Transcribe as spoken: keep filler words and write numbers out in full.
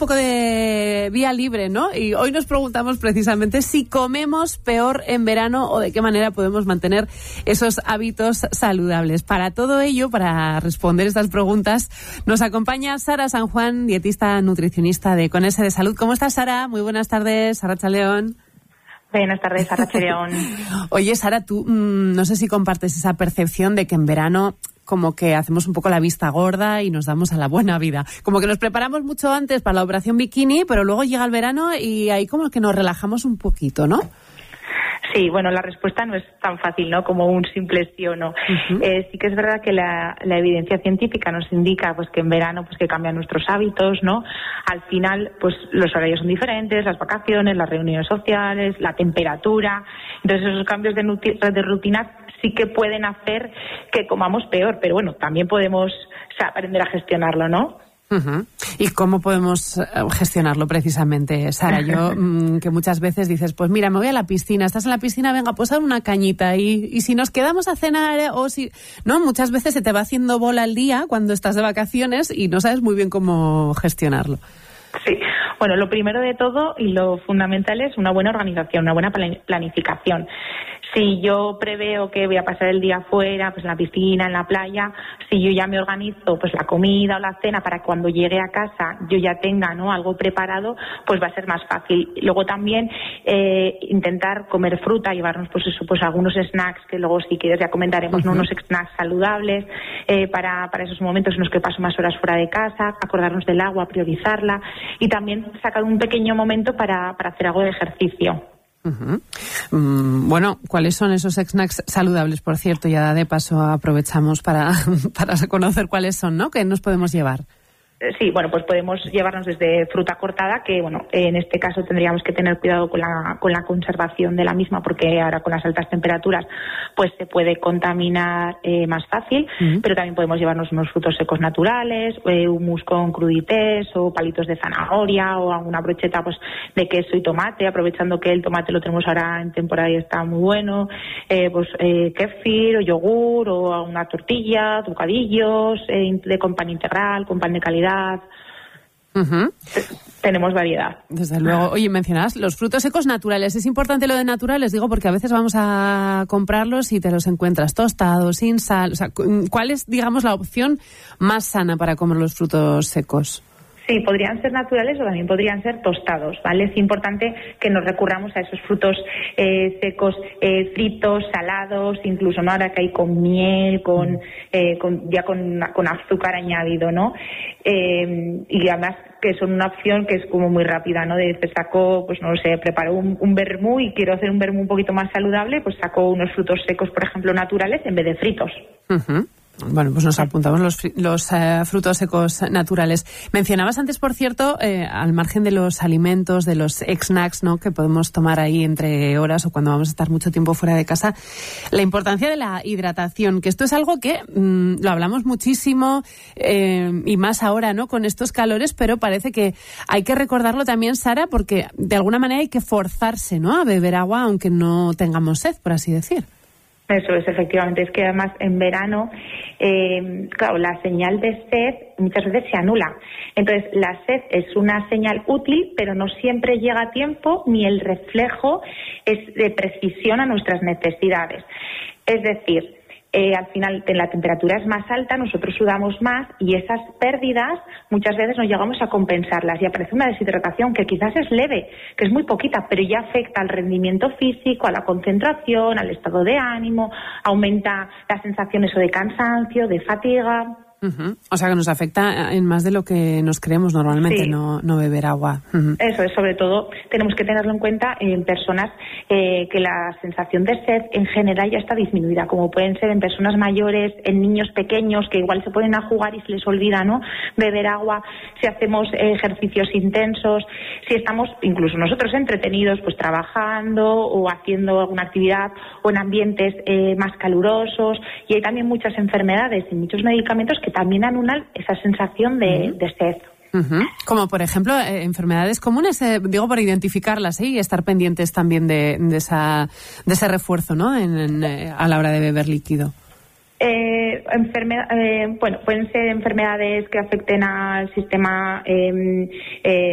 poco de vía libre, ¿no? Y hoy nos preguntamos precisamente si comemos peor en verano o de qué manera podemos mantener esos hábitos saludables. Para todo ello, para responder estas preguntas, nos acompaña Sara San Juan, dietista nutricionista de Conese de Salud. ¿Cómo estás, Sara? Muy buenas tardes, Arratsaldeon. Buenas tardes, Arratsaldeon. Oye, Sara, tú mmm, no sé si compartes esa percepción de que en verano como que hacemos un poco la vista gorda y nos damos a la buena vida. Como que nos preparamos mucho antes para la operación bikini, pero luego llega el verano y ahí como que nos relajamos un poquito, ¿no? Sí, bueno, la respuesta no es tan fácil, ¿no?, como un simple sí o no. Uh-huh. Eh, sí que es verdad que la, la evidencia científica nos indica, pues, que en verano, pues, que cambian nuestros hábitos, ¿no? Al final, pues, los horarios son diferentes, las vacaciones, las reuniones sociales, la temperatura. Entonces, esos cambios de, nutri- de rutina sí que pueden hacer que comamos peor, pero bueno, también podemos, o sea, aprender a gestionarlo, ¿no? Uh-huh. ¿Y cómo podemos gestionarlo precisamente, Sara? Yo, mmm, que muchas veces dices, pues mira, me voy a la piscina, estás en la piscina, venga, pues a una cañita, y, y si nos quedamos a cenar, eh, o si... No, muchas veces se te va haciendo bola el día cuando estás de vacaciones y no sabes muy bien cómo gestionarlo. Sí, bueno, lo primero de todo y lo fundamental es una buena organización, una buena planificación. Si yo preveo que voy a pasar el día afuera, pues en la piscina, en la playa, si yo ya me organizo pues la comida o la cena para que cuando llegue a casa yo ya tenga, ¿no?, algo preparado, pues va a ser más fácil. Luego también eh, intentar comer fruta, llevarnos pues eso, pues algunos snacks que luego si quieres ya comentaremos, uh-huh. ¿no?, unos snacks saludables eh, para, para esos momentos en los que paso más horas fuera de casa, acordarnos del agua, priorizarla y también sacar un pequeño momento para, para hacer algo de ejercicio. Uh-huh. Mm, bueno, ¿cuáles son esos snacks saludables, por cierto? Ya de paso aprovechamos para, para conocer cuáles son, ¿no?, que nos podemos llevar. Sí, bueno, pues podemos llevarnos desde fruta cortada, que bueno, en este caso tendríamos que tener cuidado con la con la conservación de la misma, porque ahora con las altas temperaturas pues se puede contaminar eh, más fácil, uh-huh. pero también podemos llevarnos unos frutos secos naturales, eh, hummus con crudités o palitos de zanahoria o alguna brocheta pues de queso y tomate, aprovechando que el tomate lo tenemos ahora en temporada y está muy bueno, eh, pues eh, kefir o yogur o alguna tortilla, bocadillos eh, de con pan integral, con pan de calidad. Uh-huh. Tenemos variedad. Desde luego. Oye, mencionabas los frutos secos naturales. Es importante lo de naturales, digo, porque a veces vamos a comprarlos y te los encuentras tostados, sin sal. O sea, ¿cuál es, digamos, la opción más sana para comer los frutos secos? Sí, podrían ser naturales o también podrían ser tostados, ¿vale? Es importante que nos recurramos a esos frutos eh, secos, eh, fritos, salados, incluso no ahora que hay con miel, con, eh, con ya con, con azúcar añadido, ¿no? Eh, y además que son una opción que es como muy rápida, ¿no? De saco, pues no sé, preparo un, un vermú y quiero hacer un vermú un poquito más saludable, pues saco unos frutos secos, por ejemplo, naturales en vez de fritos. Uh-huh. Bueno, pues nos apuntamos los, los eh, frutos secos naturales. Mencionabas antes, por cierto, eh, al margen de los alimentos, de los snacks, ¿no?, que podemos tomar ahí entre horas o cuando vamos a estar mucho tiempo fuera de casa, la importancia de la hidratación, que esto es algo que mmm, lo hablamos muchísimo eh, y más ahora, ¿no?, con estos calores, pero parece que hay que recordarlo también, Sara, porque de alguna manera hay que forzarse, ¿no?, a beber agua aunque no tengamos sed, por así decir. Eso es, efectivamente. Es que además en verano, eh, claro, la señal de sed muchas veces se anula. Entonces, la sed es una señal útil, pero no siempre llega a tiempo ni el reflejo es de precisión a nuestras necesidades. Es decir, Eh, al final la temperatura es más alta, nosotros sudamos más y esas pérdidas muchas veces no llegamos a compensarlas y aparece una deshidratación que quizás es leve, que es muy poquita, pero ya afecta al rendimiento físico, a la concentración, al estado de ánimo, aumenta la sensación eso de cansancio, de fatiga. Uh-huh. O sea que nos afecta en más de lo que nos creemos normalmente, sí. no, no beber agua. Uh-huh. Eso es, sobre todo tenemos que tenerlo en cuenta en personas eh, que la sensación de sed en general ya está disminuida, como pueden ser en personas mayores, en niños pequeños que igual se ponen a jugar y se les olvida, ¿no?, beber agua, si hacemos eh, ejercicios intensos, si estamos incluso nosotros entretenidos pues trabajando o haciendo alguna actividad o en ambientes eh, más calurosos, y hay también muchas enfermedades y muchos medicamentos que también anulan esa sensación de, uh-huh. de sed. Uh-huh. Como por ejemplo eh, enfermedades comunes, eh, digo por identificarlas ¿eh? y estar pendientes también de, de, esa, de ese refuerzo, ¿no?, en, en, eh, a la hora de beber líquido. Eh, enfermedad, eh, bueno, pueden ser enfermedades que afecten al sistema eh, eh,